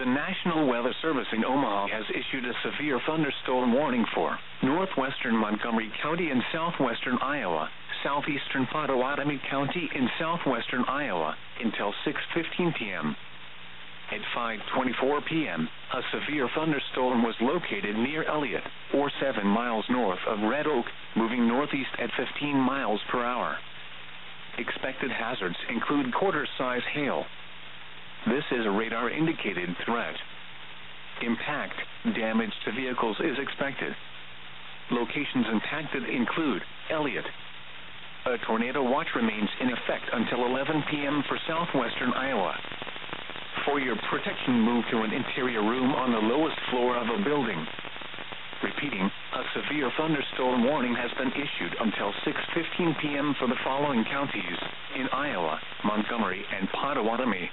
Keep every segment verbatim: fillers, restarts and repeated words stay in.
The National Weather Service in Omaha has issued a severe thunderstorm warning for northwestern Montgomery County in southwestern Iowa, southeastern Pottawatomie County in southwestern Iowa until six fifteen p.m. At five twenty-four p.m., a severe thunderstorm was located near Elliott, or seven miles north of Red Oak, moving northeast at fifteen miles per hour. Expected hazards include quarter-size hail. This is a radar-indicated threat. Impact damage to vehicles is expected. Locations impacted include Elliott. A tornado watch remains in effect until eleven p.m. for southwestern Iowa. For your protection, move to an interior room on the lowest floor of a building. Repeating, a severe thunderstorm warning has been issued until six fifteen p.m. for the following counties in Iowa, Montgomery, and Pottawatomie.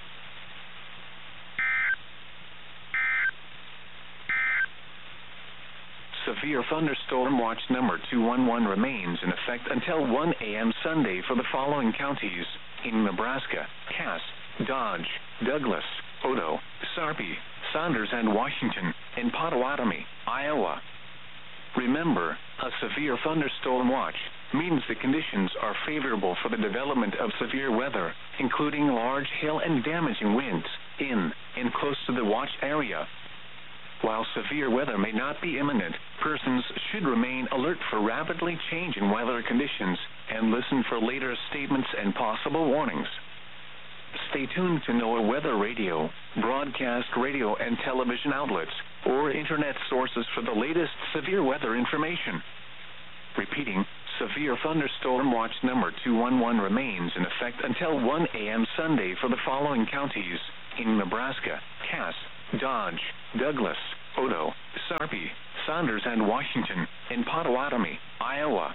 Severe thunderstorm watch number two one one remains in effect until one a.m. Sunday for the following counties in Nebraska: Cass, Dodge, Douglas, Odo, Sarpy, Saunders, and Washington, and Pottawatomie, Iowa. Remember, a severe thunderstorm watch means the conditions are favorable for the development of severe weather, including large hail and damaging winds, in and close to the watch area. While severe weather may not be imminent, persons should remain alert for rapidly changing weather conditions and listen for later statements and possible warnings. Stay tuned to NOAA Weather Radio, broadcast radio and television outlets, or internet sources for the latest severe weather information. Repeating, severe thunderstorm watch number two one one remains in effect until one a.m. Sunday for the following counties in Nebraska: Cass, Dodge, Douglas, Odo, Sarpy, Saunders, and Washington, and Pottawatomie, Iowa.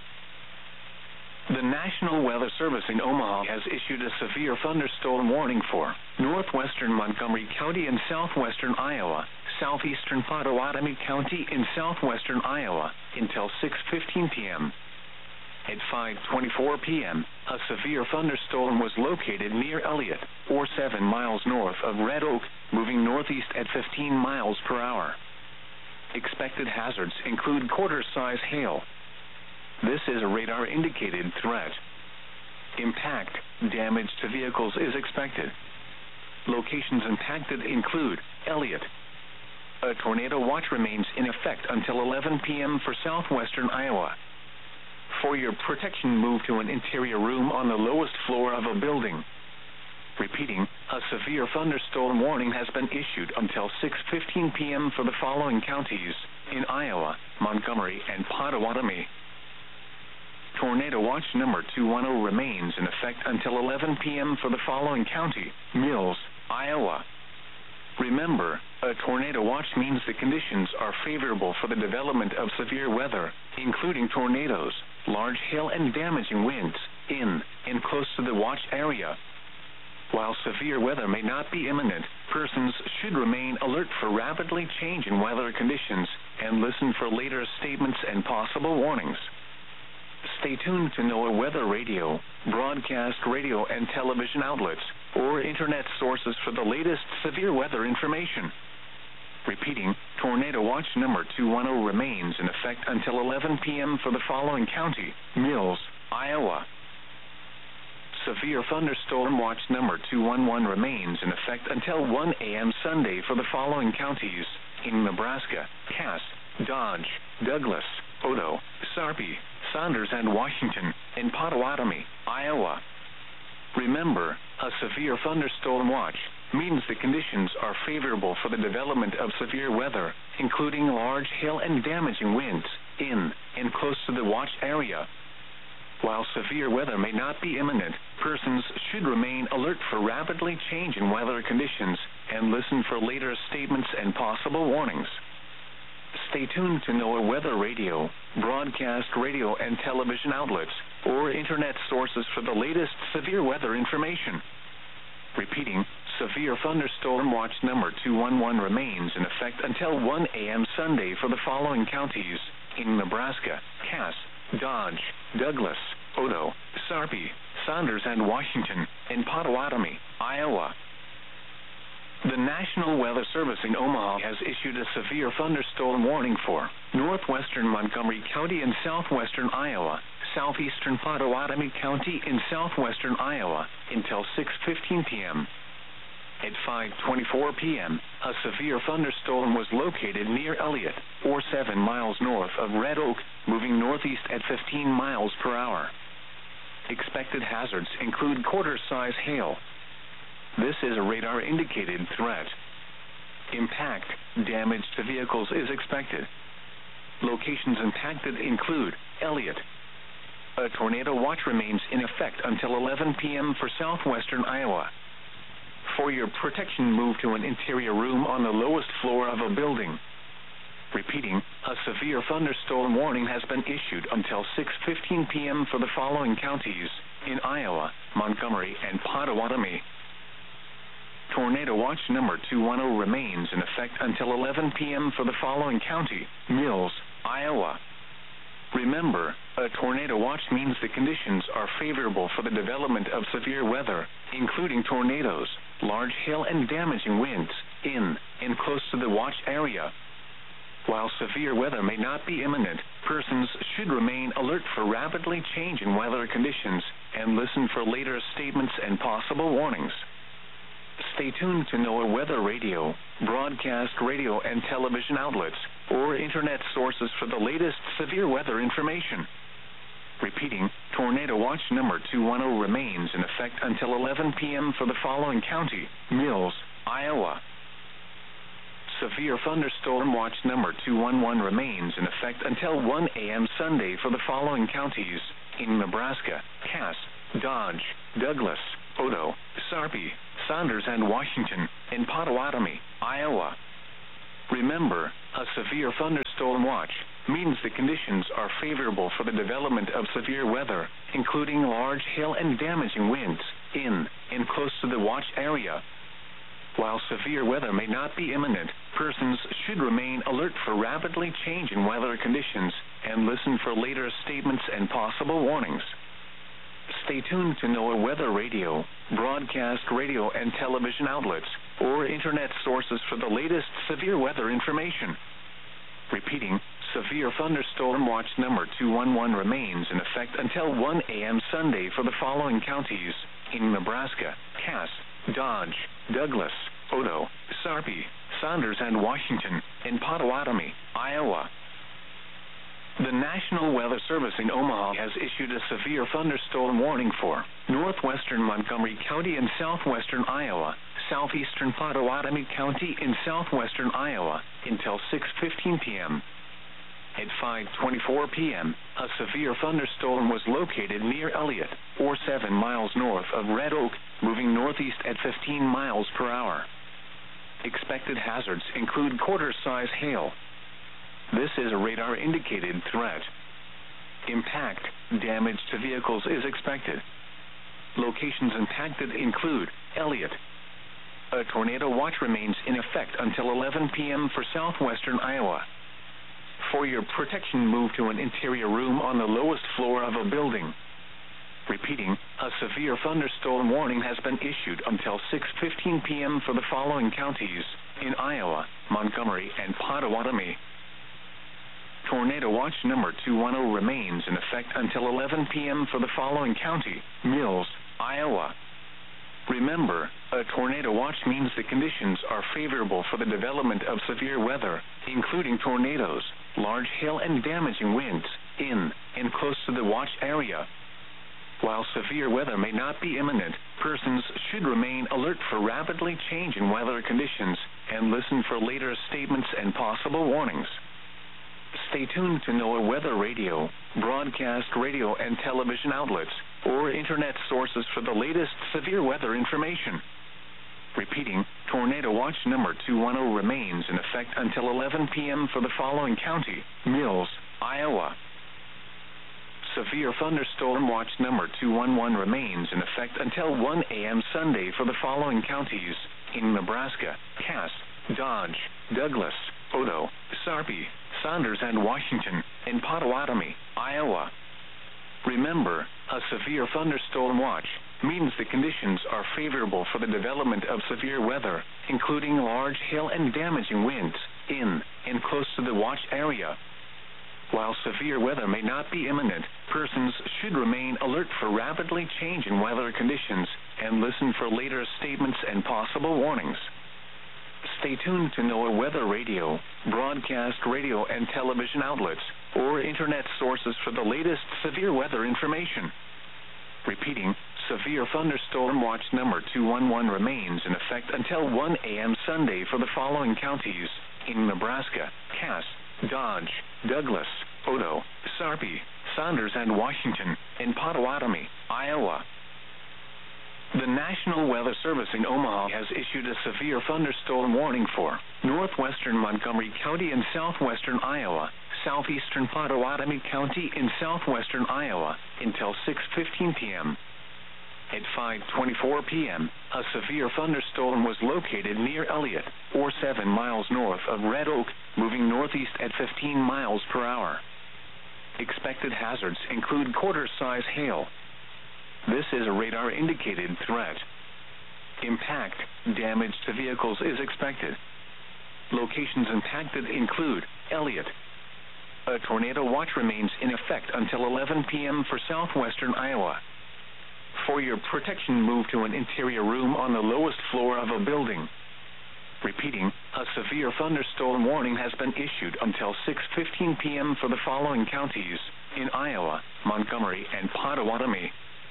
The National Weather Service in Omaha has issued a severe thunderstorm warning for northwestern Montgomery County in southwestern Iowa, southeastern Pottawatomie County in southwestern Iowa until six fifteen p.m. At five twenty-four p.m., a severe thunderstorm was located near Elliott, or seven miles north of Red Oak, moving northeast at fifteen miles per hour. Expected hazards include quarter-size hail. This is a radar-indicated threat. Impact damage to vehicles is expected. Locations impacted include Elliott. A tornado watch remains in effect until eleven p.m. for southwestern Iowa. For your protection, move to an interior room on the lowest floor of a building. Repeating, a severe thunderstorm warning has been issued until six fifteen p.m. for the following counties in Iowa, Montgomery, and Pottawatomie. Tornado watch number two one zero remains in effect until eleven p.m. for the following county, Mills, Iowa. Remember, a tornado watch means the conditions are favorable for the development of severe weather, including tornadoes, large hail, and damaging winds, in and close to the watch area. While severe weather may not be imminent, persons should remain alert for rapidly changing weather conditions and listen for later statements and possible warnings. Stay tuned to NOAA Weather Radio, broadcast radio and television outlets, or internet sources for the latest severe weather information. Repeating, tornado watch number two one zero remains in effect until eleven p.m. for the following county, Mills, Iowa. Severe thunderstorm watch number two one one remains in effect until one a.m. Sunday for the following counties in Nebraska: Cass, Dodge, Douglas, Odo, Sarpy, Saunders, and Washington, and Pottawatomie, Iowa. Remember, a severe thunderstorm watch means the conditions are favorable for the development of severe weather, including large hail and damaging winds, in and close to the watch area. While severe weather may not be imminent, persons should remain alert for rapidly changing weather conditions and listen for later statements and possible warnings. Stay tuned to NOAA Weather Radio, broadcast radio and television outlets, or internet sources for the latest severe weather information. Repeating, severe thunderstorm watch number two one one remains in effect until one a.m. Sunday for the following counties in Nebraska: Cass, Dodge, Douglas, Odo, Sarpy, Saunders, and Washington, and Pottawatomie, Iowa. The National Weather Service in Omaha has issued a severe thunderstorm warning for northwestern Montgomery County in southwestern Iowa, southeastern Pottawatomie County in southwestern Iowa until six fifteen p.m. At five twenty-four p.m., a severe thunderstorm was located near Elliott, or seven miles north of Red Oak, moving northeast at fifteen miles per hour. Expected hazards include quarter-size hail. This is a radar-indicated threat. Impact damage to vehicles is expected. Locations impacted include Elliott. A tornado watch remains in effect until eleven p.m. for southwestern Iowa. For your protection, move to an interior room on the lowest floor of a building. Repeating, a severe thunderstorm warning has been issued until six fifteen p.m. for the following counties in Iowa, Montgomery, and Pottawatomie. Tornado watch number two one zero remains in effect until eleven p.m. for the following county, Mills, Iowa. Remember, a tornado watch means the conditions are favorable for the development of severe weather, including tornadoes, large hail and damaging winds, in and close to the watch area. While severe weather may not be imminent, persons should remain alert for rapidly changing weather conditions and listen for later statements and possible warnings. Stay tuned to NOAA Weather Radio, broadcast radio and television outlets, or internet sources for the latest severe weather information. Repeating, tornado watch number two one zero remains in effect until eleven p.m. for the following county, Mills, Iowa. Severe thunderstorm watch number two one one remains in effect until one a.m. Sunday for the following counties in Nebraska, Cass, Dodge, Douglas, Odo, Sarpy, Saunders, and Washington, and Pottawatomie, Iowa. Remember, a severe thunderstorm watch means the conditions are favorable for the development of severe weather, including large hail and damaging winds, in and close to the watch area. While severe weather may not be imminent, persons should remain alert for rapidly changing weather conditions and listen for later statements and possible warnings. Stay tuned to NOAA Weather Radio, broadcast radio and television outlets, or internet sources for the latest severe weather information. Repeating, severe thunderstorm watch number two one one remains in effect until one a.m. Sunday for the following counties in Nebraska, Cass, Dodge, Douglas, Odo, Sarpy, Saunders, and Washington, and Pottawatomie, Iowa. The National Weather Service in Omaha has issued a severe thunderstorm warning for northwestern Montgomery County in southwestern Iowa, southeastern Pottawatomie County in southwestern Iowa until six fifteen p.m. At five twenty-four p.m., a severe thunderstorm was located near Elliott, or seven miles north of Red Oak, moving northeast at fifteen miles per hour. Expected hazards include quarter-size hail. This is a radar-indicated threat. Impact damage to vehicles is expected. Locations impacted include Elliott. A tornado watch remains in effect until eleven p.m. for southwestern Iowa. For your protection, move to an interior room on the lowest floor of a building. Repeating, a severe thunderstorm warning has been issued until six fifteen p.m. for the following counties in Iowa, Montgomery, and Pottawatomie. Tornado watch number two one zero remains in effect until eleven p.m. for the following county, Mills, Iowa. Remember, a tornado watch means the conditions are favorable for the development of severe weather, including tornadoes, large hail and damaging winds, in and close to the watch area. While severe weather may not be imminent, persons should remain alert for rapidly changing weather conditions and listen for later statements and possible warnings. Stay tuned to NOAA Weather Radio, broadcast radio and television outlets, or internet sources for the latest severe weather information. Repeating, tornado watch number two one zero remains in effect until eleven p.m. for the following county, Mills, Iowa. Severe thunderstorm watch number two one one remains in effect until one a.m. Sunday for the following counties in Nebraska, Cass, Dodge, Douglas, Odo, Sarpy, Saunders, and Washington, and Pottawatomie, Iowa. Remember, a severe thunderstorm watch means the conditions are favorable for the development of severe weather, including large hail and damaging winds, in and close to the watch area. While severe weather may not be imminent, persons should remain alert for rapidly changing weather conditions and listen for later statements and possible warnings. Stay tuned to NOAA Weather Radio, broadcast radio and television outlets, or internet sources for the latest severe weather information. Repeating, severe thunderstorm watch number two one one remains in effect until one a m Sunday for the following counties in Nebraska: Cass, Dodge, Douglas, Odo, Sarpy, Saunders and Washington, and Potawatomi, Iowa. The National Weather Service in Omaha has issued a severe thunderstorm warning for northwestern Montgomery County in southwestern Iowa, southeastern Potawatomi County in southwestern Iowa until six fifteen p m At five twenty-four p m, a severe thunderstorm was located near Elliott, or seven miles north of Red Oak, moving northeast at fifteen miles per hour. Expected hazards include quarter-size hail. This is a radar-indicated threat. Impact damage to vehicles is expected. Locations impacted include Elliott. A tornado watch remains in effect until eleven p m for southwestern Iowa. For your protection, move to an interior room on the lowest floor of a building. Repeating, a severe thunderstorm warning has been issued until six fifteen p m for the following counties in Iowa, Montgomery, and Potawatomi.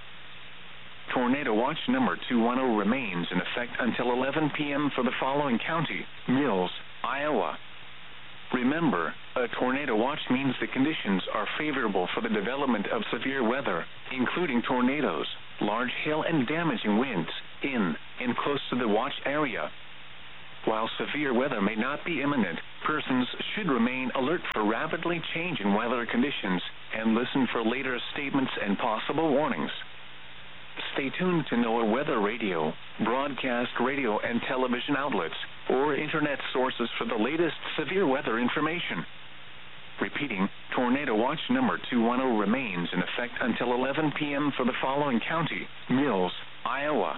Tornado watch number two one zero remains in effect until eleven p m for the following county, Mills, Iowa. Remember, a tornado watch means the conditions are favorable for the development of severe weather, including tornadoes, large hail and damaging winds, in and close to the watch area. While severe weather may not be imminent, persons should remain alert for rapidly changing weather conditions and listen for later statements and possible warnings. Stay tuned to NOAA Weather Radio, broadcast radio and television outlets, or internet sources for the latest severe weather information. Repeating, tornado watch number two one zero remains in effect until eleven p m for the following county, Mills, Iowa.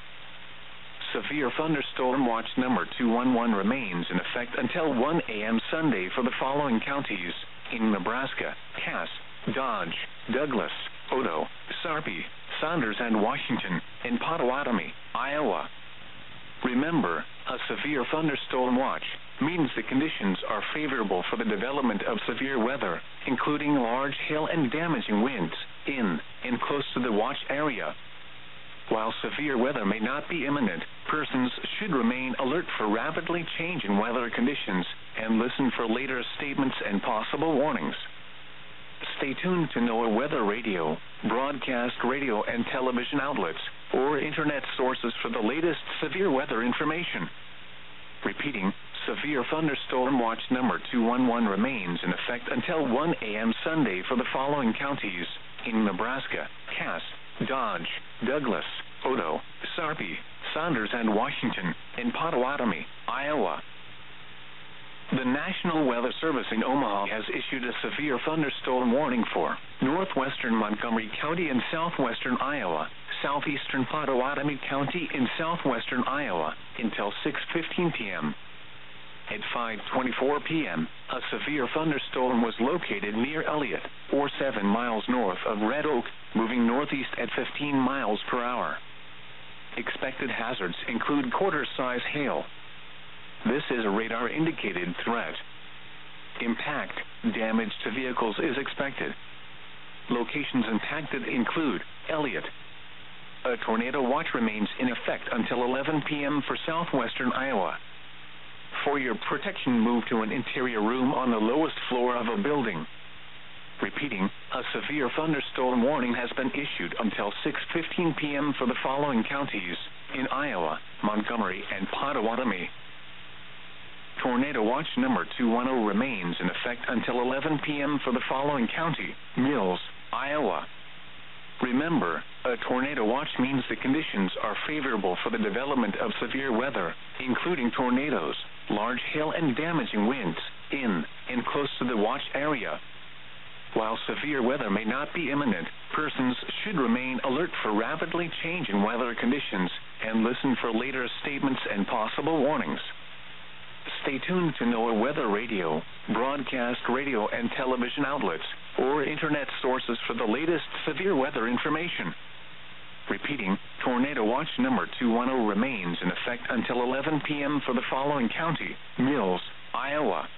Severe thunderstorm watch number two one one remains in effect until one a m Sunday for the following counties in Nebraska: Cass, Dodge, Douglas, Odo, Sarpy, Saunders and Washington, and Potawatomi, Iowa. Remember, a severe thunderstorm watch means the conditions are favorable for the development of severe weather, including large hail and damaging winds, in and close to the watch area. While severe weather may not be imminent, persons should remain alert for rapidly changing weather conditions and listen for later statements and possible warnings. Stay tuned to NOAA Weather Radio, broadcast radio and television outlets, or internet sources for the latest severe weather information. Repeating, severe thunderstorm watch number two one one remains in effect until one a m Sunday for the following counties in Nebraska: Cass, Dodge, Douglas, Odo, Sarpy, Saunders and Washington, and Potawatomi, Iowa. The National Weather Service in Omaha has issued a severe thunderstorm warning for northwestern Montgomery County in southwestern Iowa, southeastern Potawatomi County in southwestern Iowa until six fifteen p m At five twenty-four p m, a severe thunderstorm was located near Elliott, or seven miles north of Red Oak, moving northeast at fifteen miles per hour. Expected hazards include quarter-size hail. This is a radar-indicated threat. Impact damage to vehicles is expected. Locations impacted include Elliott. A tornado watch remains in effect until eleven p m for southwestern Iowa. For your protection, move to an interior room on the lowest floor of a building. Repeating, a severe thunderstorm warning has been issued until six fifteen p m for the following counties in Iowa, Montgomery, and Potawatomi. Tornado watch number two one zero remains in effect until eleven p m for the following county, Mills, Iowa. Remember, a tornado watch means the conditions are favorable for the development of severe weather, including tornadoes, large hail and damaging winds, in and close to the watch area. While severe weather may not be imminent, persons should remain alert for rapidly changing weather conditions and listen for later statements and possible warnings. Stay tuned to NOAA Weather Radio, broadcast radio and television outlets, or internet sources for the latest severe weather information. Repeating, Tornado Watch number two one zero remains in effect until eleven p.m. for the following county: Mills, Iowa.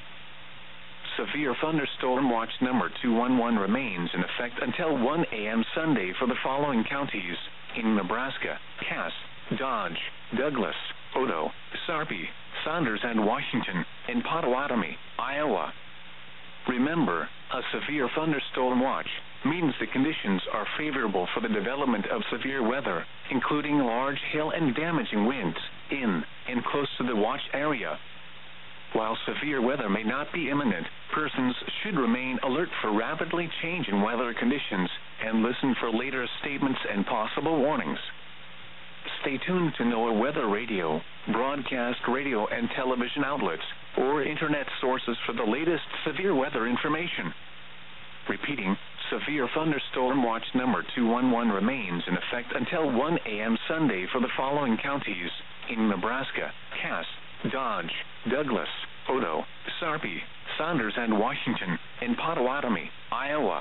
Severe Thunderstorm Watch number two one one remains in effect until one a.m. Sunday for the following counties: in Nebraska, Cass, Dodge, Douglas, Odo, Sarpy, Saunders and Washington, and Potawatomi, Iowa. Remember, a severe thunderstorm watch means the conditions are favorable for the development of severe weather, including large hail and damaging winds, in and close to the watch area. While severe weather may not be imminent, persons should remain alert for rapidly changing weather conditions and listen for later statements and possible warnings. Stay tuned to NOAA Weather Radio, broadcast radio and television outlets, or internet sources for the latest severe weather information. Repeating, Severe Thunderstorm Watch number two one one remains in effect until one a.m. Sunday for the following counties: in Nebraska, Cass, Dodge, Douglas, Odo, Sarpy, Saunders and Washington, and Potawatomi, Iowa.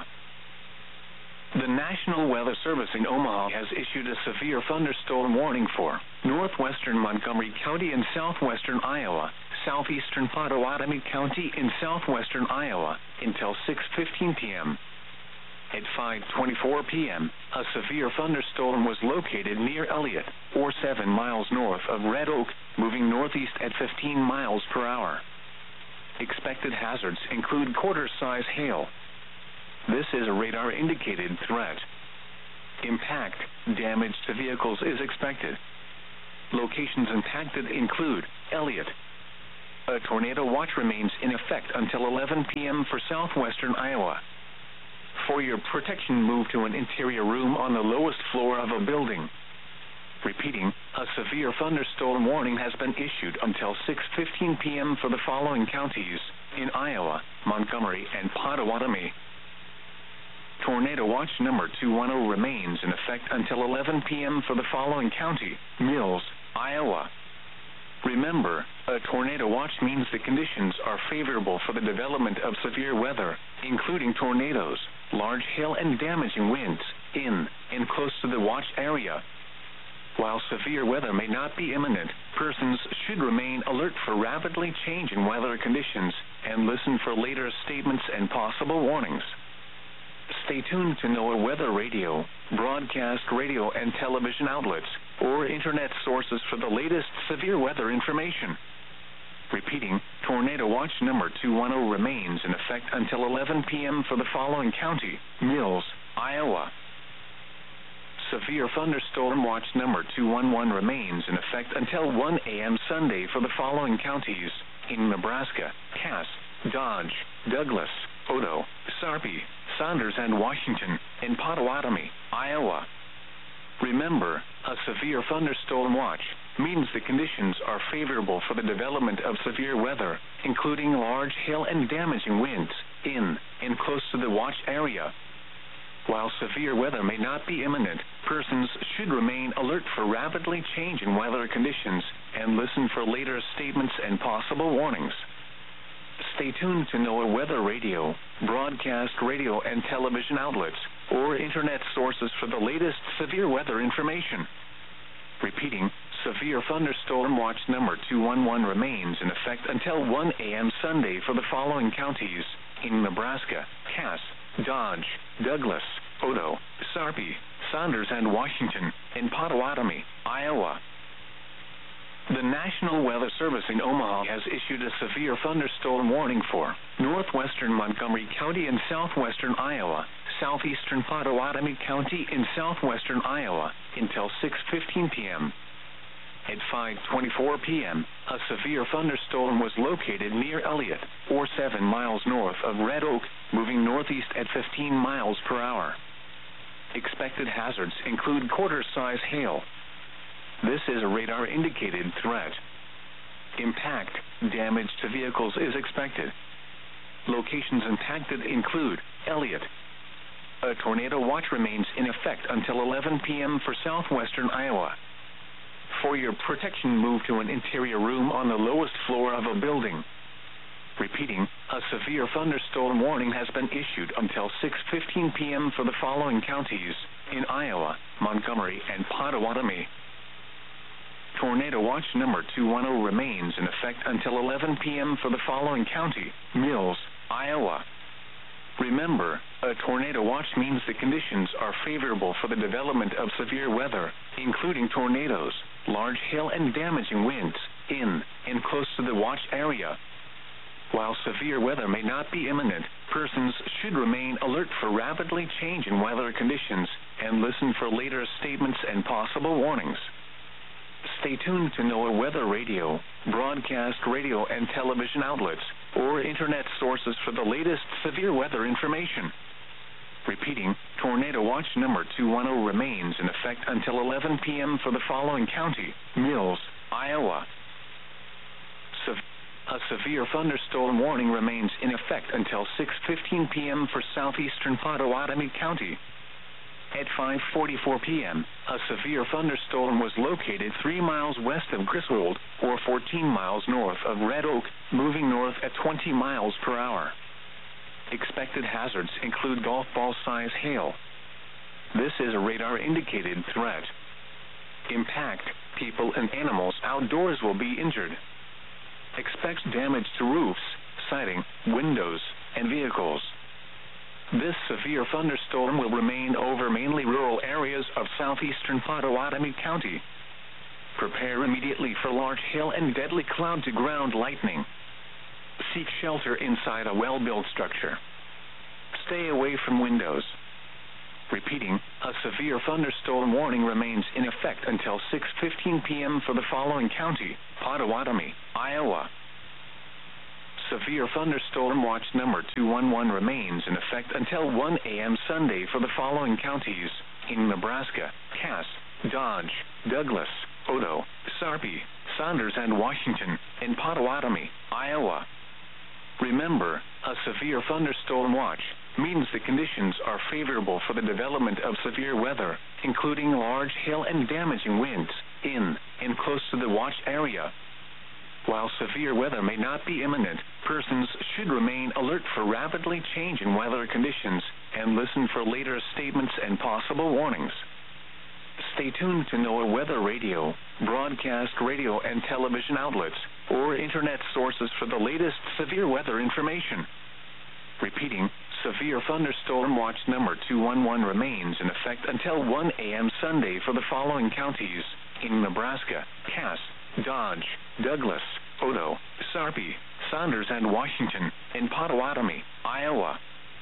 The National Weather Service in Omaha has issued a severe thunderstorm warning for northwestern Montgomery County in southwestern Iowa, southeastern Potawatomi County in southwestern Iowa, until six fifteen p.m. At five twenty-four p.m., a severe thunderstorm was located near Elliott, or seven miles north of Red Oak, moving northeast at fifteen miles per hour. Expected hazards include quarter-size hail. This is a radar-indicated threat. Impact damage to vehicles is expected. Locations impacted include Elliott. A tornado watch remains in effect until eleven p.m. for southwestern Iowa. For your protection, move to an interior room on the lowest floor of a building. Repeating, a severe thunderstorm warning has been issued until six fifteen p.m. for the following counties: in Iowa, Montgomery, and Potawatomi. Tornado Watch number two one zero remains in effect until eleven p.m. for the following county: Mills, Iowa. Remember, a tornado watch means the conditions are favorable for the development of severe weather, including tornadoes, large hail and damaging winds, in and close to the watch area. While severe weather may not be imminent, persons should remain alert for rapidly changing weather conditions and listen for later statements and possible warnings. Stay tuned to NOAA Weather Radio, broadcast radio and television outlets, or internet sources for the latest severe weather information. Repeating, Tornado Watch number two one zero remains in effect until eleven p.m. for the following county: Mills, Iowa. Severe Thunderstorm Watch number two one one remains in effect until one a.m. Sunday for the following counties: in Nebraska, Cass, Dodge, Douglas, Odo, Sarpy, Saunders and Washington, and Potawatomi, Iowa. Remember, a severe thunderstorm watch means the conditions are favorable for the development of severe weather, including large hail and damaging winds, in and close to the watch area. While severe weather may not be imminent, persons should remain alert for rapidly changing weather conditions and listen for later statements and possible warnings. Stay tuned to NOAA Weather Radio, broadcast radio and television outlets, or internet sources for the latest severe weather information. Repeating, Severe Thunderstorm Watch number two one one remains in effect until one a.m. Sunday for the following counties: in Nebraska, Cass, Dodge, Douglas, Odo, Sarpy, Saunders and Washington, and Potawatomi, Iowa. The National Weather Service in Omaha has issued a severe thunderstorm warning for northwestern Montgomery County in southwestern Iowa, southeastern Potawatomi County in southwestern Iowa, until six fifteen p.m. At five twenty-four p.m., a severe thunderstorm was located near Elliott, or seven miles north of Red Oak, moving northeast at fifteen miles per hour. Expected hazards include quarter-size hail. This is a radar-indicated threat. Impact damage to vehicles is expected. Locations impacted include Elliott. A tornado watch remains in effect until eleven p.m. for southwestern Iowa. For your protection, move to an interior room on the lowest floor of a building. Repeating, a severe thunderstorm warning has been issued until six fifteen p.m. for the following counties in Iowa, Montgomery, and Potawatomi. Tornado watch number two ten remains in effect until eleven p.m. for the following county, Mills, Iowa. Remember, a tornado watch means the conditions are favorable for the development of severe weather, including tornadoes, large hail and damaging winds, in and close to the watch area. While severe weather may not be imminent, persons should remain alert for rapidly changing weather conditions and listen for later statements and possible warnings. Stay tuned to NOAA Weather Radio, broadcast radio and television outlets, or internet sources for the latest severe weather information. Repeating, tornado watch number two ten remains in effect until eleven p.m. for the following county, Mills, Iowa. Sev- a severe thunderstorm warning remains in effect until six fifteen p.m. for southeastern Potawatomi County. At five forty-four p.m., a severe thunderstorm was located three miles west of Griswold, or fourteen miles north of Red Oak, moving north at twenty miles per hour. Expected hazards include golf ball-size hail. This is a radar-indicated threat. Impact, people and animals outdoors will be injured. Expect damage to roofs, siding, windows, and vehicles. This severe thunderstorm will remain over mainly rural areas of southeastern Potawatomi County. Prepare immediately for large hail and deadly cloud-to-ground lightning. Seek shelter inside a well-built structure. Stay away from windows. Repeating, a severe thunderstorm warning remains in effect until six fifteen p.m. for the following county, Potawatomi, Iowa. Severe thunderstorm watch number two eleven remains in effect until one a.m. Sunday for the following counties in Nebraska, Cass, Dodge, Douglas, Odo, Sarpy, Saunders and Washington, and Potawatomi, Iowa. Remember, a severe thunderstorm watch means the conditions are favorable for the development of severe weather, including large hail and damaging winds, in and close to the watch area. While severe weather may not be imminent, persons should remain alert for rapidly changing weather conditions and listen for later statements and possible warnings. Stay tuned to NOAA Weather Radio, broadcast radio and television outlets, or internet sources for the latest severe weather information. Repeating, severe thunderstorm watch number two eleven remains in effect until one a.m. Sunday for the following counties in Nebraska, Cass, Dodge, Douglas, Odo, Sarpy, Saunders and Washington, and Potawatomi, Iowa.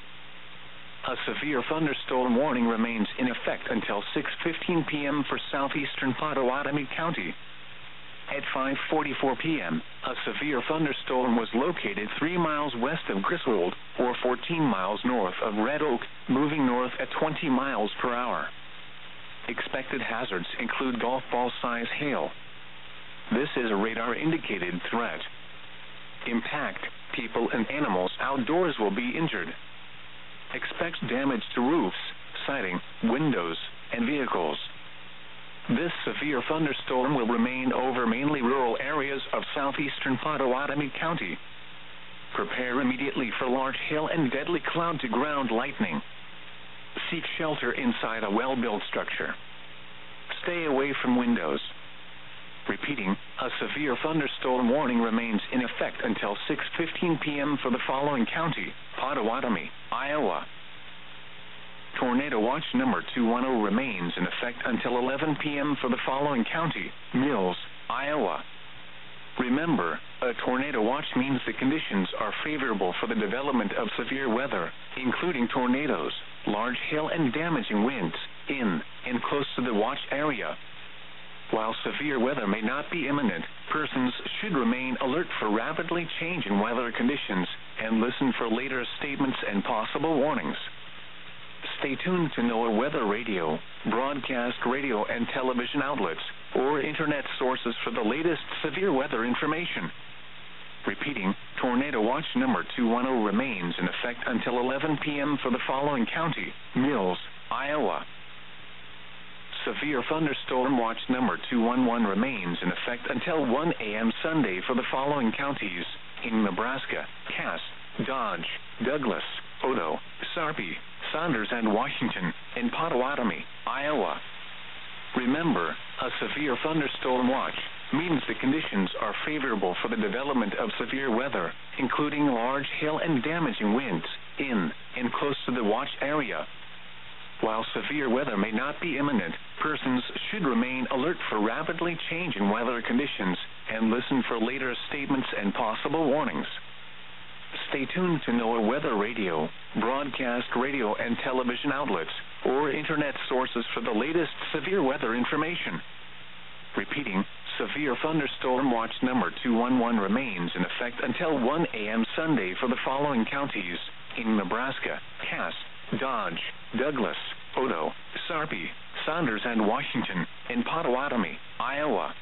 A severe thunderstorm warning remains in effect until six fifteen p.m. for southeastern Potawatomi County. At five forty-four p.m., a severe thunderstorm was located three miles west of Griswold, or fourteen miles north of Red Oak, moving north at twenty miles per hour. Expected hazards include golf ball-size hail. This is a radar-indicated threat. Impact, people and animals outdoors will be injured. Expect damage to roofs, siding, windows, and vehicles. This severe thunderstorm will remain over mainly rural areas of southeastern Potawatomi County. Prepare immediately for large hail and deadly cloud-to-ground lightning. Seek shelter inside a well-built structure. Stay away from windows. Repeating, a severe thunderstorm warning remains in effect until six fifteen p.m. for the following county, Potawatomi, Iowa. Tornado watch number two ten remains in effect until eleven p.m. for the following county, Mills, Iowa. Remember, a tornado watch means the conditions are favorable for the development of severe weather, including tornadoes, large hail and damaging winds, in and close to the watch area. While severe weather may not be imminent, persons should remain alert for rapidly changing weather conditions and listen for later statements and possible warnings. Stay tuned to NOAA Weather Radio, broadcast radio and television outlets, or internet sources for the latest severe weather information. Repeating, tornado watch number two one zero remains in effect until eleven p.m. for the following county: Mills, Iowa. Severe thunderstorm watch number two one one remains in effect until one a.m. Sunday for the following counties: in Nebraska, Cass, Dodge, Douglas, Odo, Sarpy, Saunders and Washington, and Potawatomi, Iowa. Remember, a severe thunderstorm watch means the conditions are favorable for the development of severe weather, including large hail and damaging winds, in and close to the watch area. While severe weather may not be imminent, persons should remain alert for rapidly changing weather conditions and listen for later statements and possible warnings. Stay tuned to NOAA Weather Radio, broadcast radio and television outlets, or internet sources for the latest severe weather information. Repeating, severe thunderstorm watch number two one one remains in effect until one a.m. Sunday for the following counties: in Nebraska, Cass, Dodge, Douglas, Odo, Sarpy, Saunders and Washington, and Potawatomi, Iowa.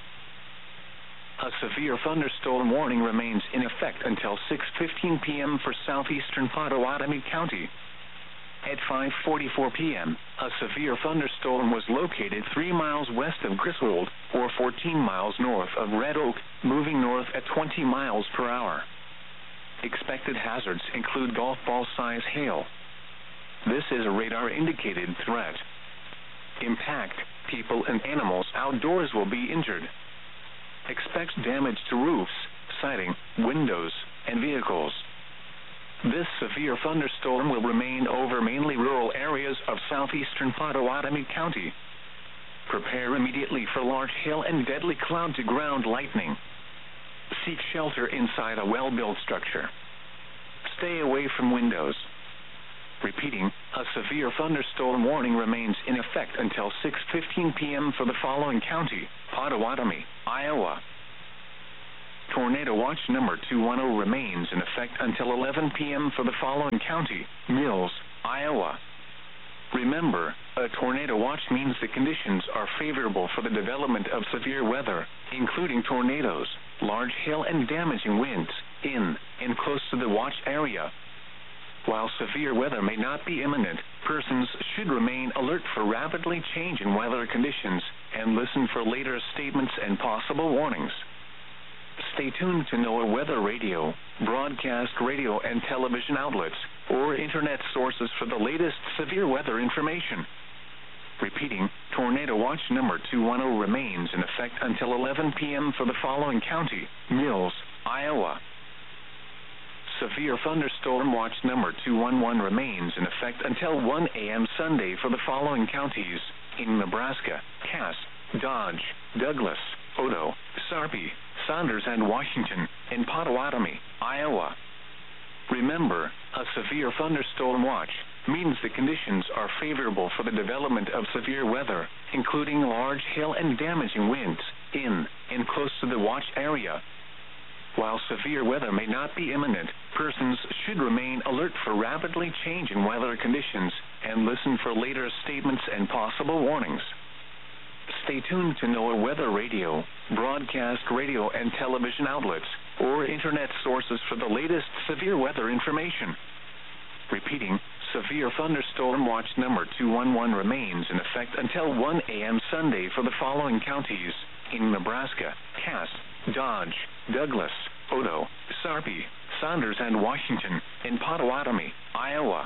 A severe thunderstorm warning remains in effect until six fifteen p.m. for southeastern Potawatomi County. At five forty-four p.m., a severe thunderstorm was located three miles west of Griswold, or fourteen miles north of Red Oak, moving north at twenty miles per hour. Expected hazards include golf ball-size hail. This is a radar-indicated threat. Impact, people and animals outdoors will be injured. Expect damage to roofs, siding, windows, and vehicles. This severe thunderstorm will remain over mainly rural areas of southeastern Potawatomi County. Prepare immediately for large hail and deadly cloud-to-ground lightning. Seek shelter inside a well-built structure. Stay away from windows. Repeating, a severe thunderstorm warning remains in effect until six fifteen p.m. for the following county: Potawatomi, Iowa. Tornado watch number two one zero remains in effect until eleven p.m. for the following county: Mills, Iowa. Remember, a tornado watch means the conditions are favorable for the development of severe weather, including tornadoes, large hail and damaging winds, in and close to the watch area. While severe weather may not be imminent, persons should remain alert for rapidly changing weather conditions and listen for later statements and possible warnings. Stay tuned to NOAA Weather Radio, broadcast radio and television outlets, or internet sources for the latest severe weather information. Repeating, tornado watch number two one zero remains in effect until eleven p.m. for the following county: Mills, Iowa. Severe thunderstorm watch number two one one remains in effect until one a.m. Sunday for the following counties: in Nebraska, Cass, Dodge, Douglas, Odo, Sarpy, Saunders and Washington, and Potawatomi, Iowa. Remember, a severe thunderstorm watch means the conditions are favorable for the development of severe weather, including large hail and damaging winds, in and close to the watch area. While severe weather may not be imminent, persons should remain alert for rapidly changing weather conditions and listen for later statements and possible warnings. Stay tuned to NOAA Weather Radio, broadcast radio and television outlets, or internet sources for the latest severe weather information. Repeating, severe thunderstorm watch number two one one remains in effect until one a.m. Sunday for the following counties: in Nebraska, Cass, Dodge, Douglas, Odo, Sarpy, Saunders and Washington, and Potawatomi, Iowa.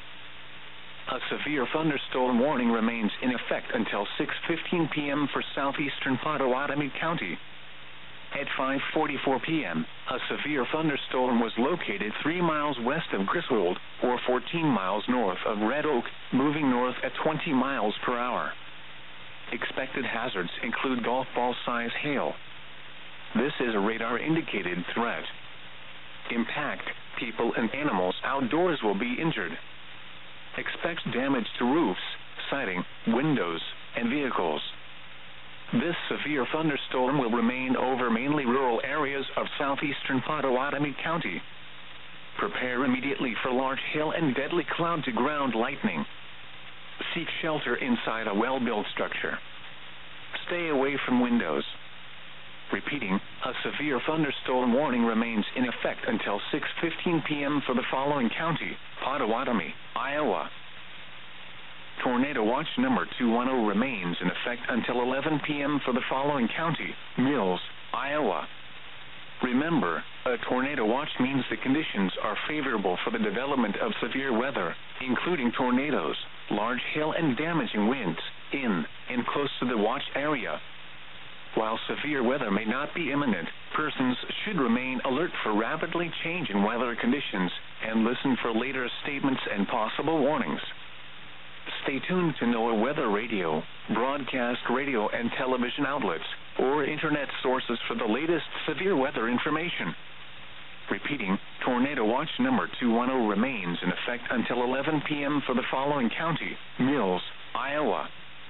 A severe thunderstorm warning remains in effect until six fifteen p.m. for southeastern Potawatomi County. At five forty-four p.m., a severe thunderstorm was located three miles west of Griswold, or fourteen miles north of Red Oak, moving north at twenty miles per hour. Expected hazards include golf ball-size hail. This is a radar-indicated threat. Impact, people and animals outdoors will be injured. Expect damage to roofs, siding, windows, and vehicles. This severe thunderstorm will remain over mainly rural areas of southeastern Potawatomi County. Prepare immediately for large hail and deadly cloud-to-ground lightning. Seek shelter inside a well-built structure. Stay away from windows. Repeating, a severe thunderstorm warning remains in effect until six fifteen p.m. for the following county: Potawatomi, Iowa. Tornado watch number two one zero remains in effect until eleven p.m. for the following county: Mills, Iowa. Remember, a tornado watch means the conditions are favorable for the development of severe weather, including tornadoes, large hail and damaging winds, in and close to the watch area. While severe weather may not be imminent, persons should remain alert for rapidly changing weather conditions and listen for later statements and possible warnings. Stay tuned to NOAA Weather Radio, broadcast radio and television outlets, or internet sources for the latest severe weather information. Repeating, tornado watch number two one zero remains in effect until eleven p.m. for the following county: Mills, Iowa.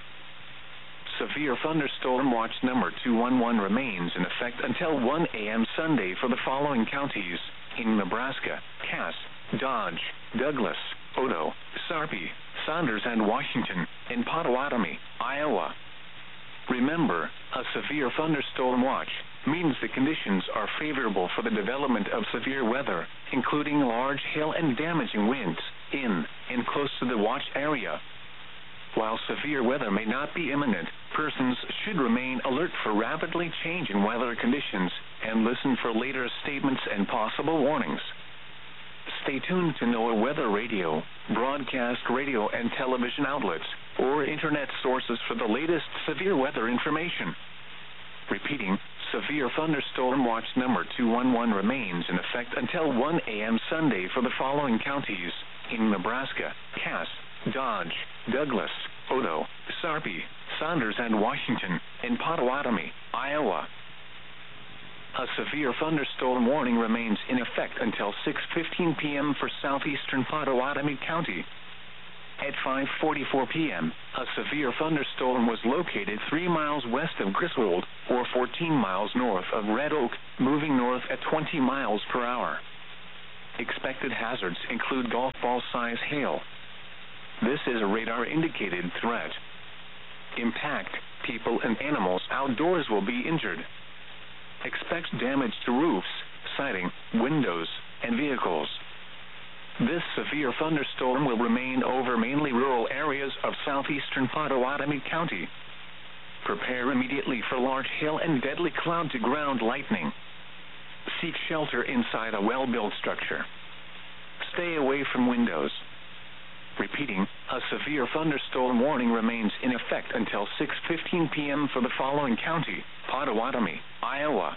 Severe thunderstorm watch number two one one remains in effect until one a.m. Sunday for the following counties: in Nebraska, Cass, Dodge, Douglas, Odo, Sarpy, Saunders and Washington, and Potawatomi, Iowa. Remember, a severe thunderstorm watch means the conditions are favorable for the development of severe weather, including large hail and damaging winds, in and close to the watch area. While severe weather may not be imminent, persons should remain alert for rapidly changing weather conditions and listen for later statements and possible warnings. Stay tuned to NOAA Weather Radio, broadcast radio and television outlets, or internet sources for the latest severe weather information. Repeating, severe thunderstorm watch number two one one remains in effect until one a.m. Sunday for the following counties: in Nebraska, Cass, Dodge, Douglas, Odo, Sarpy, Saunders and Washington, and Potawatomi, Iowa. A severe thunderstorm warning remains in effect until six fifteen p.m. for southeastern Potawatomi County. At five forty-four p.m., a severe thunderstorm was located three miles west of Griswold, or fourteen miles north of Red Oak, moving north at twenty miles per hour. Expected hazards include golf ball-size hail. This is a radar-indicated threat. Impact, people and animals outdoors will be injured. Expect damage to roofs, siding, windows, and vehicles. This severe thunderstorm will remain over mainly rural areas of southeastern Potawatomi County. Prepare immediately for large hail and deadly cloud-to-ground lightning. Seek shelter inside a well-built structure. Stay away from windows. Repeating, a severe thunderstorm warning remains in effect until six fifteen p.m. for the following county: Potawatomi, Iowa.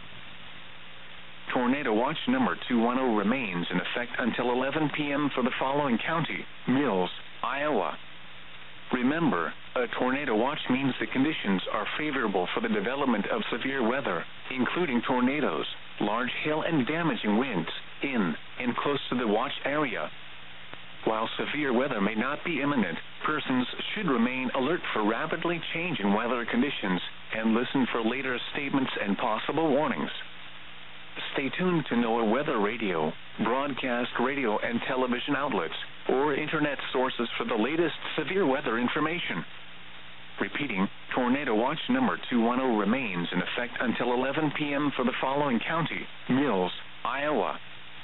Tornado watch number two one zero remains in effect until eleven p.m. for the following county: Mills, Iowa. Remember, a tornado watch means the conditions are favorable for the development of severe weather, including tornadoes, large hail and damaging winds, in and close to the watch area. While severe weather may not be imminent, persons should remain alert for rapidly changing weather conditions and listen for later statements and possible warnings. Stay tuned to NOAA Weather Radio, broadcast radio and television outlets, or internet sources for the latest severe weather information. Repeating, tornado watch number two one zero remains in effect until eleven p.m. for the following county: Mills, Iowa.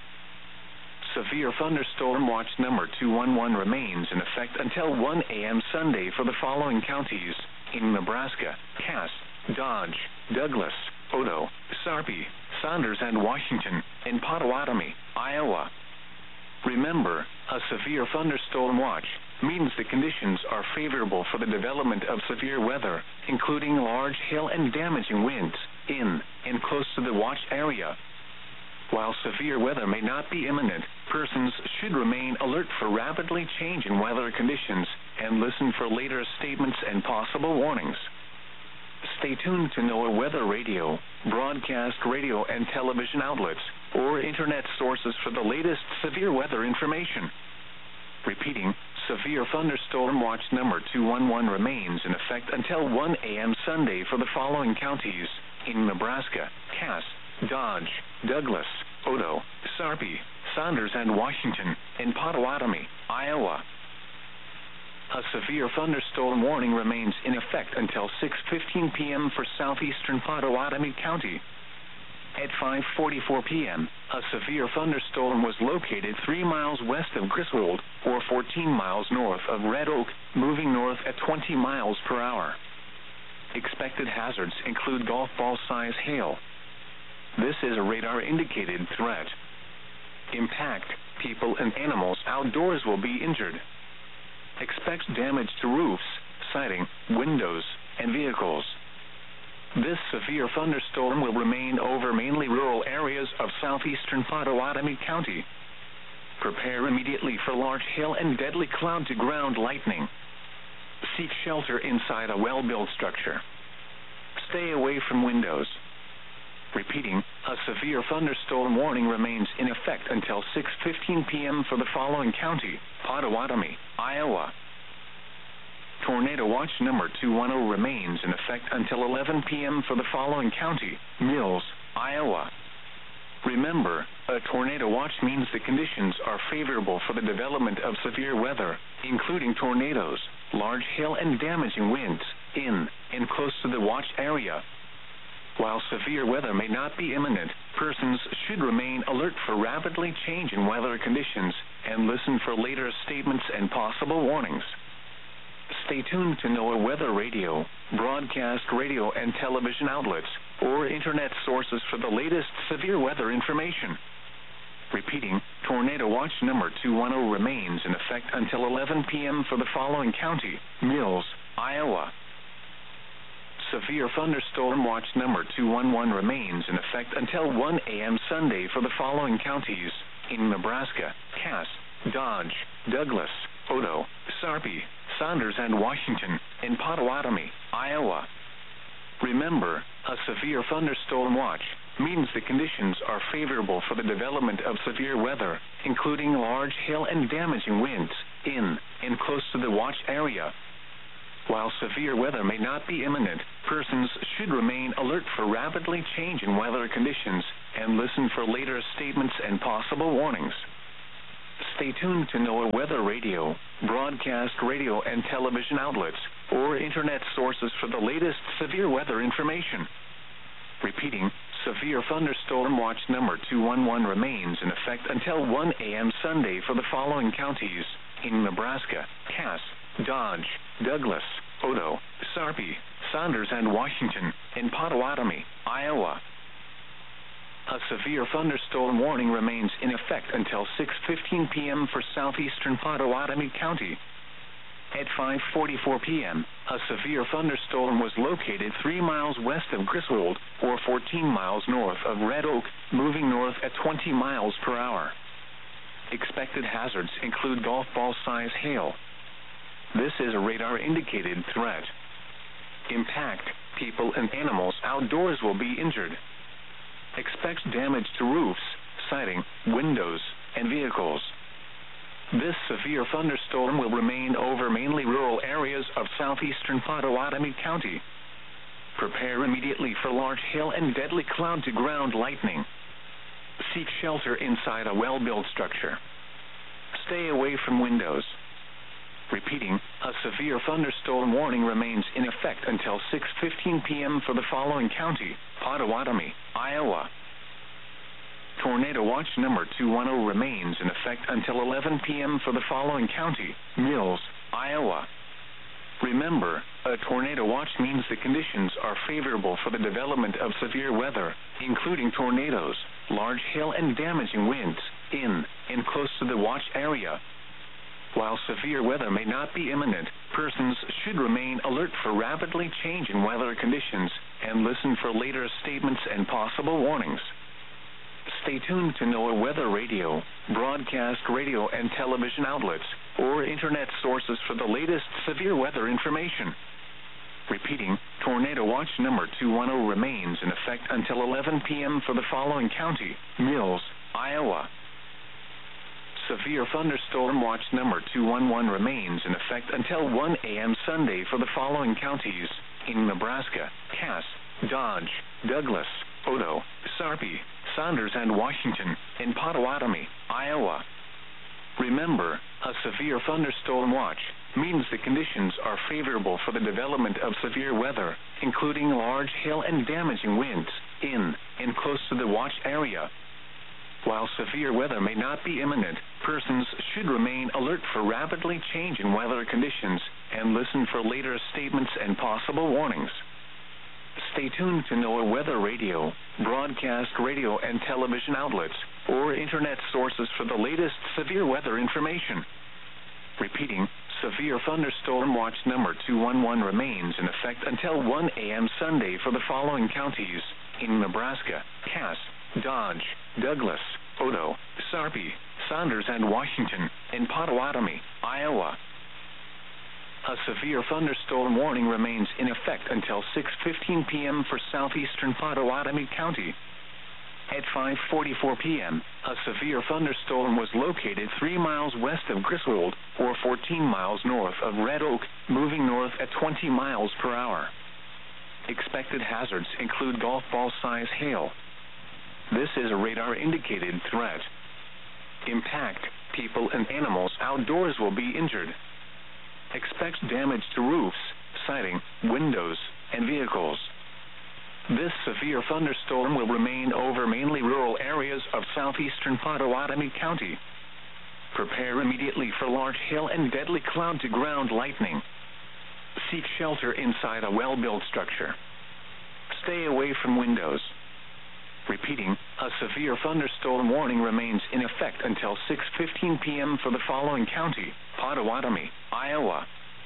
Severe thunderstorm watch number two one one remains in effect until one a.m. Sunday for the following counties: in Nebraska, Cass, Dodge, Douglas, Odo, Sarpy, Saunders and Washington, and Potawatomi, Iowa. Remember, a severe thunderstorm watch means the conditions are favorable for the development of severe weather, including large hail and damaging winds, in and close to the watch area. While severe weather may not be imminent, persons should remain alert for rapidly changing weather conditions and listen for later statements and possible warnings. Stay tuned to NOAA Weather Radio, broadcast radio and television outlets, or internet sources for the latest severe weather information. Repeating, severe thunderstorm watch number two one one remains in effect until one a.m. Sunday for the following counties: in Nebraska, Cass, Dodge, Douglas, Odo, Sarpy, Saunders and Washington, and Potawatomi, Iowa. A severe thunderstorm warning remains in effect until six fifteen p.m. for southeastern Potawatomi County. At five forty-four p.m., a severe thunderstorm was located three miles west of Griswold, or fourteen miles north of Red Oak, moving north at twenty miles per hour. Expected hazards include golf ball size hail. This is a radar-indicated threat. Impact, people and animals outdoors will be injured. Expect damage to roofs, siding, windows, and vehicles. This severe thunderstorm will remain over mainly rural areas of southeastern Pottawatomie County. Prepare immediately for large hail and deadly cloud-to-ground lightning. Seek shelter inside a well-built structure. Stay away from windows. Repeating, a severe thunderstorm warning remains in effect until six fifteen p.m. for the following county: Pottawatomie, Iowa. Tornado watch number two one zero remains in effect until eleven p.m. for the following county: Mills, Iowa. Remember, a tornado watch means the conditions are favorable for the development of severe weather, including tornadoes, large hail and damaging winds, in and close to the watch area. While severe weather may not be imminent, persons should remain alert for rapidly changing weather conditions and listen for later statements and possible warnings. Stay tuned to NOAA Weather Radio, broadcast radio and television outlets, or internet sources for the latest severe weather information. Repeating, tornado watch number two one zero remains in effect until eleven p.m. for the following county: Mills, Iowa. Severe thunderstorm watch number two one one remains in effect until one a.m. Sunday for the following counties: in Nebraska, Cass, Dodge, Douglas, Odo, Sarpy, Saunders and Washington, and Pottawatomie, Iowa. Remember, a severe thunderstorm watch means the conditions are favorable for the development of severe weather, including large hail and damaging winds, in and close to the watch area. While severe weather may not be imminent, persons should remain alert for rapidly changing weather conditions and listen for later statements and possible warnings. Stay tuned to NOAA Weather Radio, broadcast radio and television outlets, or internet sources for the latest severe weather information. Repeating, severe thunderstorm watch number two one one remains in effect until one a.m. Sunday for the following counties: in Nebraska, Cass, Dodge, Douglas, Odo, Sarpy, Saunders and Washington, and Pottawatomie, Iowa. A severe thunderstorm warning remains in effect until six fifteen p.m. for southeastern Pottawatomie County. At five forty-four p.m., a severe thunderstorm was located three miles west of Griswold, or fourteen miles north of Red Oak, moving north at twenty miles per hour. Expected hazards include golf ball size hail. This is a radar-indicated threat. Impact, people and animals outdoors will be injured. Expect damage to roofs, siding, windows, and vehicles. This severe thunderstorm will remain over mainly rural areas of southeastern Pottawatomie County. Prepare immediately for large hail and deadly cloud-to-ground lightning. Seek shelter inside a well-built structure. Stay away from windows. Repeating, a severe thunderstorm warning remains in effect until six fifteen p.m. for the following county: Pottawatomie, Iowa. Tornado watch number two one zero remains in effect until eleven p.m. for the following county: Mills, Iowa. Remember, a tornado watch means the conditions are favorable for the development of severe weather, including tornadoes, large hail and damaging winds, in and close to the watch area. While severe weather may not be imminent, persons should remain alert for rapidly changing weather conditions and listen for later statements and possible warnings. Stay tuned to NOAA Weather Radio, broadcast radio and television outlets, or internet sources for the latest severe weather information. Repeating, tornado watch number two one zero remains in effect until eleven p.m. for the following county: Mills, Iowa. Severe thunderstorm watch number two one one remains in effect until one a.m. Sunday for the following counties: in Nebraska, Cass, Dodge, Douglas, Odo, Sarpy, Saunders and Washington, and Pottawatomie, Iowa. Remember, a severe thunderstorm watch means the conditions are favorable for the development of severe weather, including large hail and damaging winds, in and close to the watch area. While severe weather may not be imminent, persons should remain alert for rapidly changing weather conditions and listen for later statements and possible warnings. Stay tuned to NOAA Weather Radio, broadcast radio and television outlets, or internet sources for the latest severe weather information. Repeating, severe thunderstorm watch number two one one remains in effect until one a m Sunday for the following counties in Nebraska: Cass, Dodge, Douglas, Odo, Sarpy, Saunders and Washington, and Potawatomi, Iowa. A severe thunderstorm warning remains in effect until six fifteen p m for southeastern Potawatomi County. At five forty-four p m, a severe thunderstorm was located three miles west of Griswold, or fourteen miles north of Red Oak, moving north at twenty miles per hour. Expected hazards include golf ball-size hail. This is a radar-indicated threat. Impact: people and animals outdoors will be injured. Expect damage to roofs, siding, windows, and vehicles. This severe thunderstorm will remain over mainly rural areas of southeastern Potawatomi County. Prepare immediately for large hail and deadly cloud-to-ground lightning. Seek shelter inside a well-built structure. Stay away from windows. Repeating, a severe thunderstorm warning remains in effect until six fifteen p m for the following county: Potawatomi, Iowa.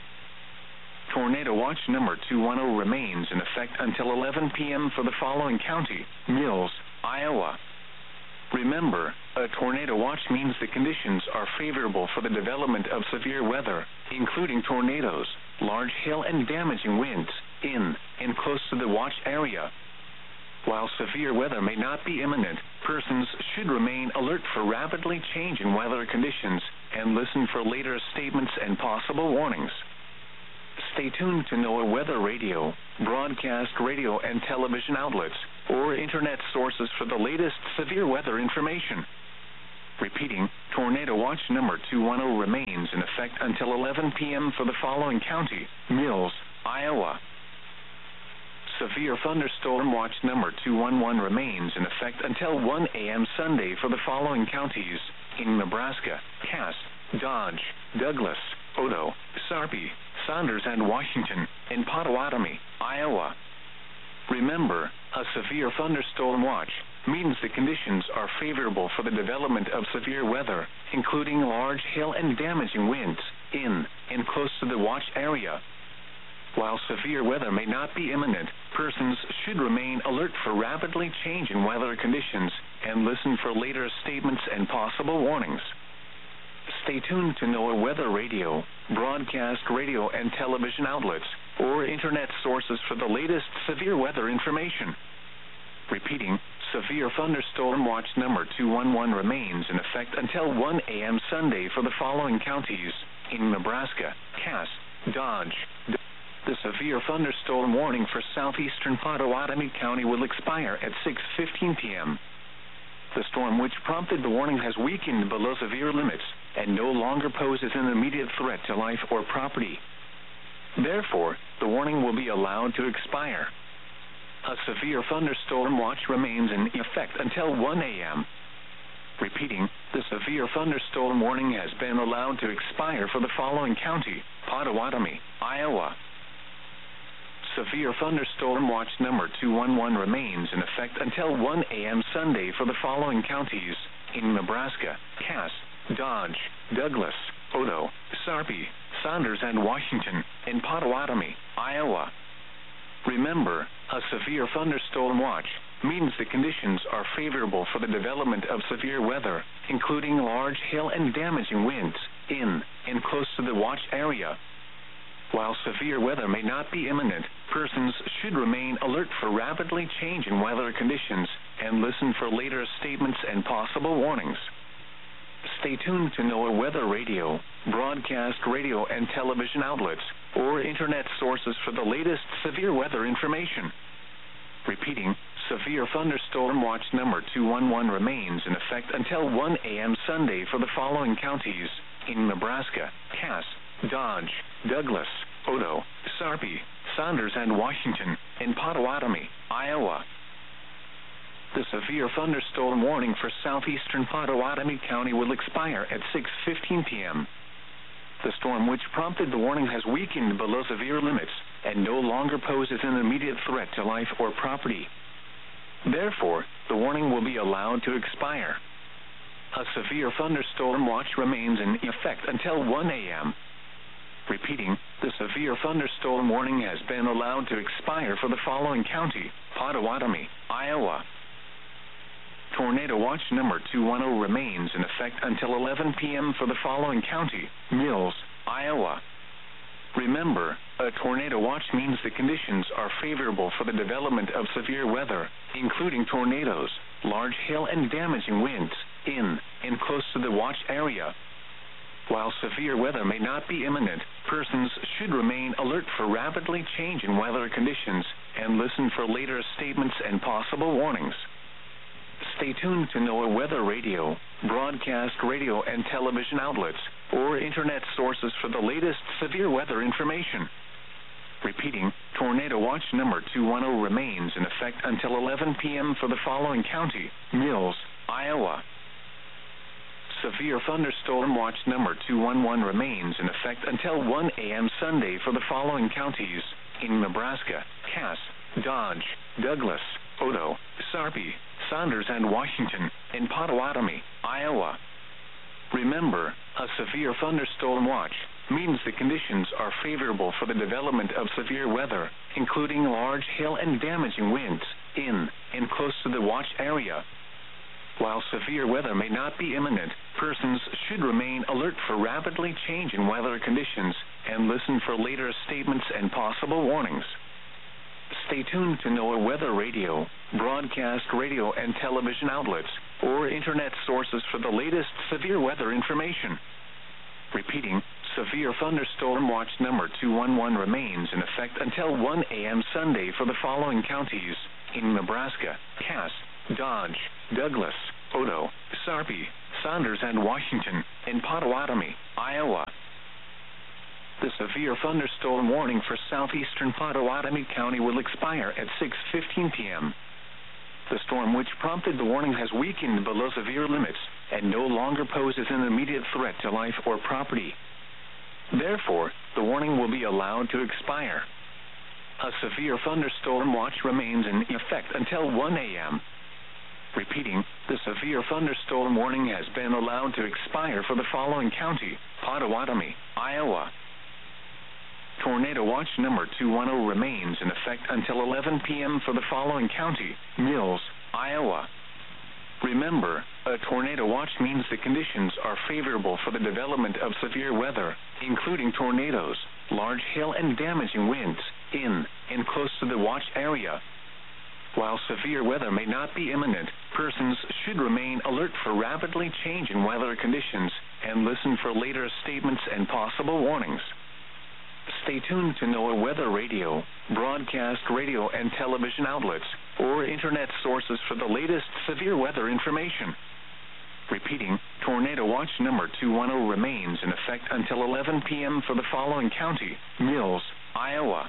Tornado watch number two one zero remains in effect until eleven p m for the following county: Mills, Iowa. Remember, a tornado watch means the conditions are favorable for the development of severe weather, including tornadoes, large hail and damaging winds, in and close to the watch area. While severe weather may not be imminent, persons should remain alert for rapidly changing weather conditions and listen for later statements and possible warnings. Stay tuned to NOAA Weather Radio, broadcast radio and television outlets, or internet sources for the latest severe weather information. Repeating, tornado watch number two one zero remains in effect until eleven p m for the following county: Mills, Iowa. Severe thunderstorm watch number two one one remains in effect until one a m Sunday for the following counties in Nebraska: Cass, Dodge, Douglas, Odo, Sarpy, Saunders and Washington, and Potawatomi, Iowa. Remember, a severe thunderstorm watch means the conditions are favorable for the development of severe weather, including large hail and damaging winds, in and close to the watch area. While severe weather may not be imminent, persons should remain alert for rapidly changing weather conditions and listen for later statements and possible warnings. Stay tuned to NOAA Weather Radio, broadcast radio and television outlets, or internet sources for the latest severe weather information. Repeating, severe thunderstorm watch number two one one remains in effect until one a m Sunday for the following counties in Nebraska: Cass, Dodge. The severe thunderstorm warning for southeastern Potawatomi County will expire at six fifteen p m The storm which prompted the warning has weakened below severe limits and no longer poses an immediate threat to life or property. Therefore, the warning will be allowed to expire. A severe thunderstorm watch remains in effect until one a m Repeating, the severe thunderstorm warning has been allowed to expire for the following county: Potawatomi, Iowa. Severe thunderstorm watch number two one one remains in effect until one a m Sunday for the following counties in Nebraska: Cass, Dodge, Douglas, Odo, Sarpy, Saunders and Washington, and Potawatomi, Iowa. Remember, a severe thunderstorm watch means the conditions are favorable for the development of severe weather, including large hail and damaging winds, in and close to the watch area. While severe weather may not be imminent, persons should remain alert for rapidly changing weather conditions and listen for later statements and possible warnings. Stay tuned to NOAA Weather Radio, broadcast radio and television outlets, or internet sources for the latest severe weather information. Repeating, severe thunderstorm watch number two one one remains in effect until one a m Sunday for the following counties in Nebraska: Cass, Dodge, Douglas, Odo, Sarpy, Saunders and Washington, and Potawatomi, Iowa. the severe thunderstorm warning for southeastern Potawatomi County will expire at six fifteen p.m. The storm which prompted the warning has weakened below severe limits and no longer poses an immediate threat to life or property. Therefore, the warning will be allowed to expire. A severe thunderstorm watch remains in effect until one a.m. Repeating, the severe thunderstorm warning has been allowed to expire for the following county: Potawatomi, Iowa. Tornado watch number two ten remains in effect until eleven p.m. for the following county: Mills, Iowa. Remember, a tornado watch means the conditions are favorable for the development of severe weather, including tornadoes, large hail and damaging winds, in and close to the watch area. While severe weather may not be imminent, persons should remain alert for rapidly changing weather conditions and listen for later statements and possible warnings. Stay tuned to NOAA Weather Radio, broadcast radio and television outlets, or internet sources for the latest severe weather information. Repeating, tornado watch number two ten remains in effect until eleven p.m. for the following county: Mills, Iowa. Severe thunderstorm watch number two eleven remains in effect until one a.m. Sunday for the following counties: in Nebraska, Cass, Dodge, Douglas, Odo, Sarpy, Saunders and Washington, and Potawatomi, Iowa. Remember, a severe thunderstorm watch means the conditions are favorable for the development of severe weather, including large hail and damaging winds, in and close to the watch area. While severe weather may not be imminent, persons should remain alert for rapidly changing weather conditions and listen for later statements and possible warnings. Stay tuned to NOAA Weather Radio, broadcast radio and television outlets, or internet sources for the latest severe weather information. Repeating, severe thunderstorm watch number two eleven remains in effect until one a.m. Sunday for the following counties: in Nebraska, Cass, Dodge, Douglas, Odo, Sarpy, Saunders and Washington, and Potawatomi, Iowa. The severe thunderstorm warning for southeastern Potawatomi County will expire at six fifteen p.m. The storm which prompted the warning has weakened below severe limits and no longer poses an immediate threat to life or property. Therefore, the warning will be allowed to expire. A severe thunderstorm watch remains in effect until one a.m. Repeating, the severe thunderstorm warning has been allowed to expire for the following county: Potawatomi, Iowa. Tornado watch number two ten remains in effect until eleven p.m. for the following county: Mills, Iowa. Remember, a tornado watch means the conditions are favorable for the development of severe weather, including tornadoes, large hail and damaging winds, in and close to the watch area. While severe weather may not be imminent, persons should remain alert for rapidly changing weather conditions and listen for later statements and possible warnings. Stay tuned to NOAA Weather Radio, broadcast radio and television outlets, or internet sources for the latest severe weather information. Repeating, tornado watch number two ten remains in effect until eleven p.m. for the following county: Mills, Iowa.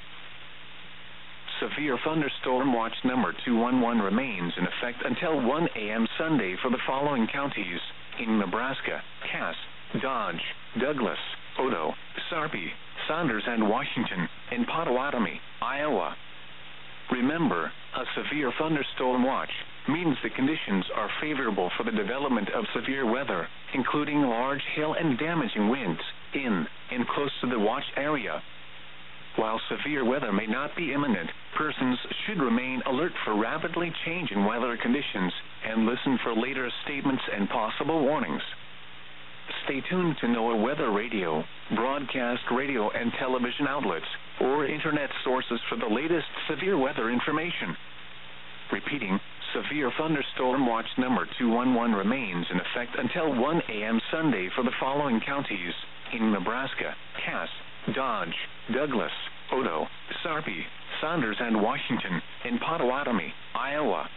Severe thunderstorm watch number two eleven remains in effect until one a.m. Sunday for the following counties: in Nebraska, Cass, Dodge, Douglas, Odo, Sarpy, Saunders and Washington, and Potawatomi, Iowa. Remember, a severe thunderstorm watch means the conditions are favorable for the development of severe weather, including large hail and damaging winds, in and close to the watch area. While severe weather may not be imminent, persons should remain alert for rapidly changing weather conditions and listen for later statements and possible warnings. Stay tuned to NOAA Weather Radio, broadcast radio and television outlets, or internet sources for the latest severe weather information. Repeating, severe thunderstorm watch number two eleven remains in effect until one a.m. Sunday for the following counties: in Nebraska, Cass, Dodge, Douglas, Odo, Sarpy, Saunders and Washington, and Potawatomi, Iowa.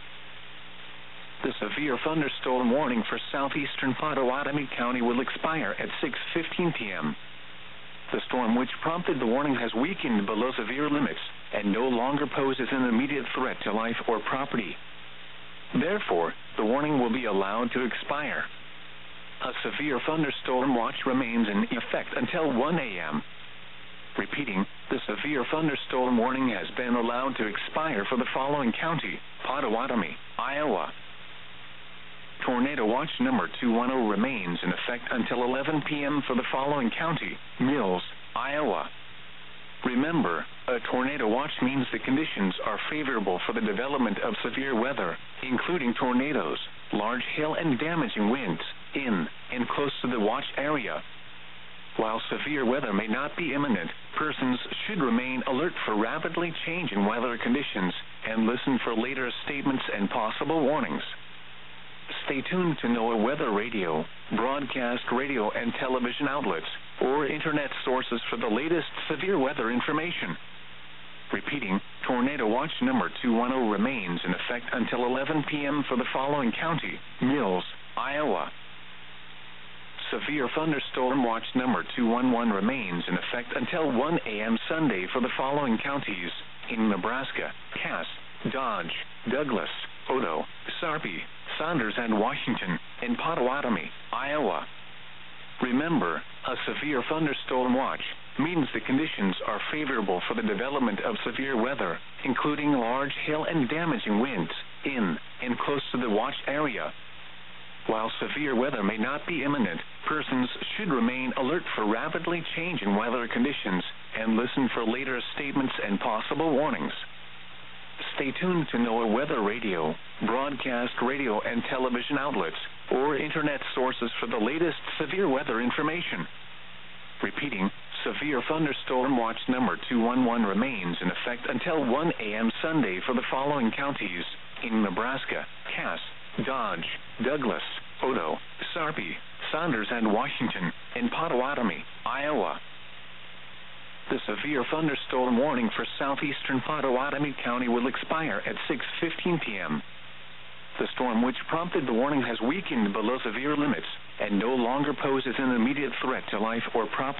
The severe thunderstorm warning for southeastern Potawatomi County will expire at six fifteen p.m. The storm which prompted the warning has weakened below severe limits and no longer poses an immediate threat to life or property. Therefore, the warning will be allowed to expire. A severe thunderstorm watch remains in effect until one a.m. Repeating, the severe thunderstorm warning has been allowed to expire for the following county: Potawatomi, Iowa. Tornado watch number two one zero remains in effect until eleven p.m. for the following county: Mills, Iowa. Remember, a tornado watch means the conditions are favorable for the development of severe weather, including tornadoes, large hail and damaging winds, in and close to the watch area. While severe weather may not be imminent, persons should remain alert for rapidly changing weather conditions and listen for later statements and possible warnings. Stay tuned to NOAA Weather Radio, broadcast radio and television outlets, or internet sources for the latest severe weather information. Repeating, tornado watch number two one zero remains in effect until eleven p.m. for the following county: Mills, Iowa. Severe thunderstorm watch number two one one remains in effect until one a.m. Sunday for the following counties: in Nebraska, Cass, Dodge, Douglas, Odo, Sarpy, Saunders and Washington, and Potawatomi, Iowa. Remember, a severe thunderstorm watch means the conditions are favorable for the development of severe weather, including large hail and damaging winds, in and close to the watch area. While severe weather may not be imminent, persons should remain alert for rapidly changing weather conditions and listen for later statements and possible warnings. Stay tuned to NOAA Weather Radio, broadcast radio and television outlets, or internet sources for the latest severe weather information. Repeating, severe thunderstorm watch number two one one remains in effect until one a.m. Sunday for the following counties: in Nebraska, Cass, Dodge, Douglas, Odo, Sarpy, Saunders and Washington, and Potawatomi, Iowa. The severe thunderstorm warning for southeastern Potawatomi County will expire at six fifteen p.m. The storm which prompted the warning has weakened below severe limits and no longer poses an immediate threat to life or property.